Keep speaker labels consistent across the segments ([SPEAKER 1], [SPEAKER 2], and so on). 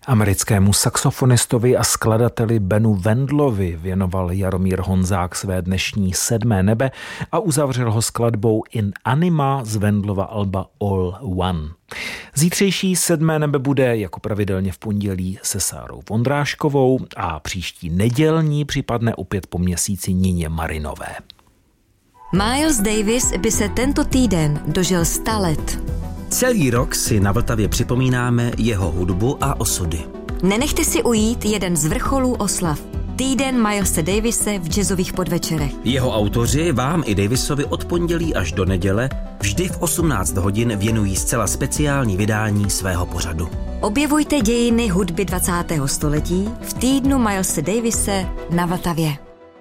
[SPEAKER 1] Americkému saxofonistovi a skladateli Benu Wendlovi věnoval Jaromír Honzák své dnešní 7. nebe a uzavřel ho skladbou In Anima z Wendlova alba All One. Zítřejší 7. nebe bude jako pravidelně v pondělí se Sárou Vondráškovou a příští nedělní připadne opět po měsíci Nině Marinové.
[SPEAKER 2] Miles Davis by se tento týden dožil 100 let.
[SPEAKER 3] Celý rok si na Vltavě připomínáme jeho hudbu a osudy.
[SPEAKER 2] Nenechte si ujít jeden z vrcholů oslav. Týden Milese Davise v jazzových podvečerech.
[SPEAKER 3] Jeho autoři vám i Davisovi od pondělí až do neděle vždy v 18 hodin věnují zcela speciální vydání svého pořadu.
[SPEAKER 2] Objevujte dějiny hudby 20. století v týdnu Milese Davise na Vltavě.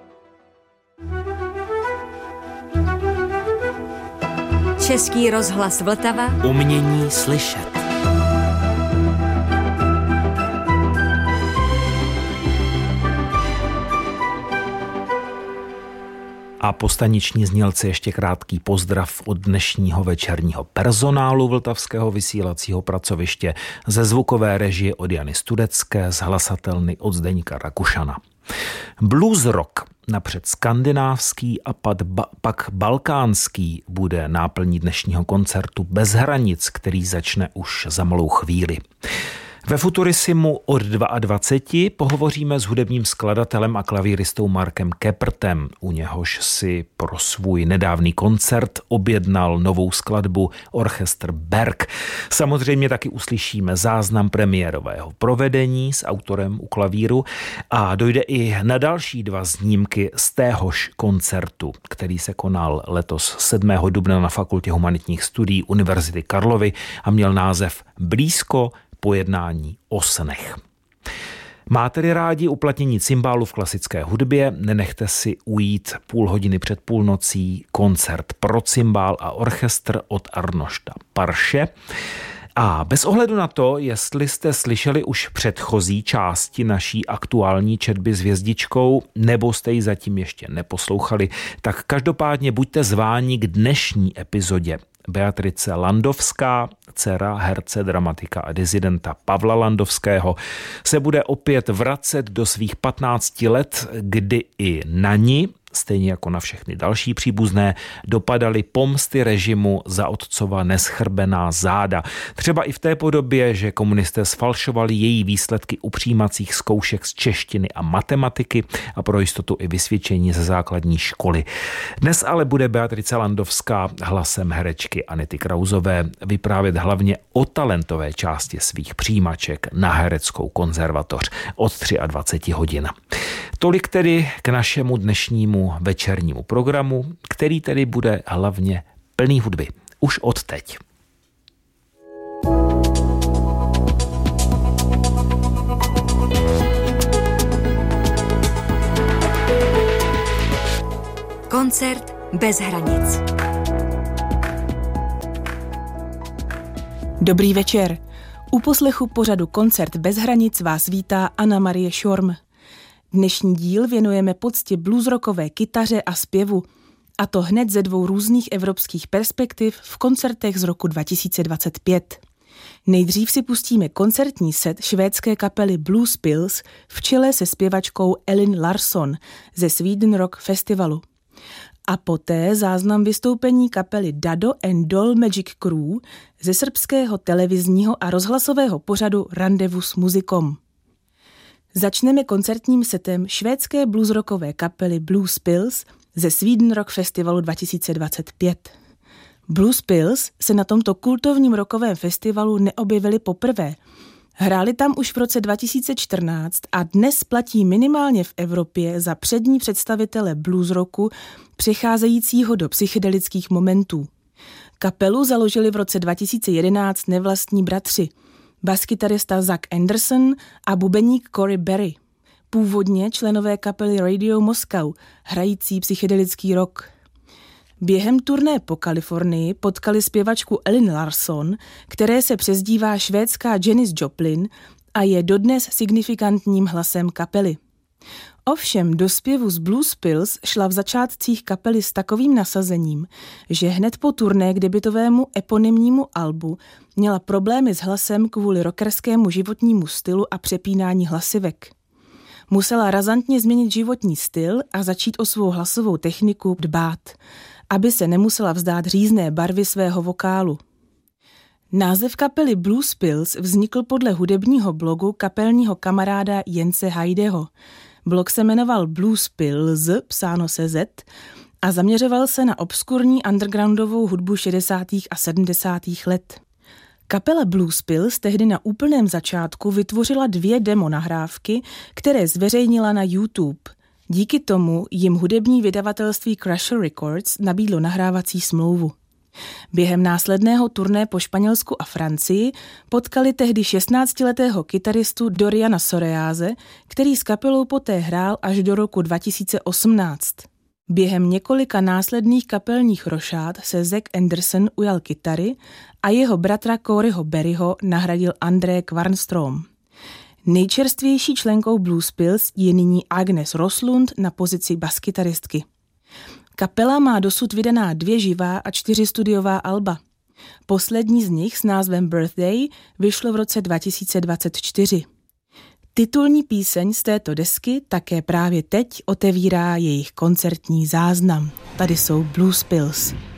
[SPEAKER 2] Český rozhlas Vltava.
[SPEAKER 1] Umění slyšet. A po staniční znělce ještě krátký pozdrav od dnešního večerního personálu Vltavského vysílacího pracoviště, ze zvukové režie od Jany Studecké, z hlasatelny od Zdeňka Rakušana. Blues rock, napřed skandinávský a pak balkánský, bude náplní dnešního koncertu Bez hranic, který začne už za malou chvíli. Ve Futurisimu od 22 pohovoříme s hudebním skladatelem a klavíristou Markem Keprtem, u něhož si pro svůj nedávný koncert objednal novou skladbu orchestr Berg. Samozřejmě taky uslyšíme záznam premiérového provedení s autorem u klavíru a dojde i na další 2 snímky z téhož koncertu, který se konal letos 7. dubna na Fakultě humanitních studií Univerzity Karlovy a měl název Blízko pojednání o snech. Máte-li rádi uplatnění cymbálu v klasické hudbě, nenechte si ujít půl hodiny před půlnocí koncert pro cymbál a orchestr od Arnošta Parše. A bez ohledu na to, jestli jste slyšeli už předchozí části naší aktuální četby s hvězdičkou, nebo jste ji zatím ještě neposlouchali, tak každopádně buďte zváni k dnešní epizodě. Beatrice Landovská, dcera herce, dramatika a dizidenta Pavla Landovského, se bude opět vracet do svých 15 let, kdy i na ní, stejně jako na všechny další příbuzné, dopadaly pomsty režimu za otcova neschrbená záda. Třeba i v té podobě, že komunisté sfalšovali její výsledky u přijímacích zkoušek z češtiny a matematiky a pro jistotu i vysvědčení ze základní školy. Dnes ale bude Beatrice Landovská hlasem herečky Anety Krauzové vyprávět hlavně o talentové části svých přijímaček na hereckou konzervatoř od 23 hodin. Tolik tedy k našemu dnešnímu večernímu programu, který tedy bude hlavně plný hudby. Už od teď.
[SPEAKER 2] Koncert Bez hranic.
[SPEAKER 4] Dobrý večer. U poslechu pořadu Koncert bez hranic vás vítá Anna Marie Šorm. Dnešní díl věnujeme poctě bluesrockové kytaře a zpěvu, a to hned ze 2 různých evropských perspektiv v koncertech z roku 2025. Nejdřív si pustíme koncertní set švédské kapely Blues Pills v čele se zpěvačkou Elin Larsson ze Sweden Rock Festivalu. A poté záznam vystoupení kapely Dado and Doll Magic Crew ze srbského televizního a rozhlasového pořadu Randevu s muzikom. Začneme koncertním setem švédské bluesrockové kapely Blues Pills ze Sweden Rock Festivalu 2025. Blues Pills se na tomto kultovním rockovém festivalu neobjevili poprvé. Hráli tam už v roce 2014 a dnes platí minimálně v Evropě za přední představitele bluesrocku přecházejícího do psychedelických momentů. Kapelu založili v roce 2011 nevlastní bratři, baskytarista Zach Anderson a bubeník Corey Berry. Původně členové kapely Radio Moscow, hrající psychedelický rock. Během turné po Kalifornii potkali zpěvačku Elin Larsson, které se přezdívá švédská Janis Joplin a je dodnes signifikantním hlasem kapely. Ovšem do zpěvu z Blues Pills šla v začátcích kapely s takovým nasazením, že hned po turné k debutovému eponymnímu albu měla problémy s hlasem kvůli rockerskému životnímu stylu a přepínání hlasivek. Musela razantně změnit životní styl a začít o svou hlasovou techniku dbát, aby se nemusela vzdát řízné barvy svého vokálu. Název kapely Blues Pills vznikl podle hudebního blogu kapelního kamaráda Jence Hajdeho. Blog se jmenoval Blues Pills, psáno se Z, a zaměřoval se na obskurní undergroundovou hudbu 60. a 70. let. Kapela Blues Pills tehdy na úplném začátku vytvořila 2 demo nahrávky, které zveřejnila na YouTube. Díky tomu jim hudební vydavatelství Crusher Records nabídlo nahrávací smlouvu. Během následného turné po Španělsku a Francii potkali tehdy 16letého kytaristu Doriana Soreáze, který s kapelou poté hrál až do roku 2018. Během několika následných kapelních rošád se Zac Anderson ujal kytary a jeho bratra Coreyho Berryho nahradil André Kvarnström. Nejčerstvější členkou Blues Pills je nyní Agnes Roslund na pozici baskytaristky. Kapela má dosud vydaná 2 živá a 4 studiová alba. Poslední z nich s názvem Birthday vyšlo v roce 2024. Titulní píseň z této desky také právě teď otevírá jejich koncertní záznam. Tady jsou Blues Pills.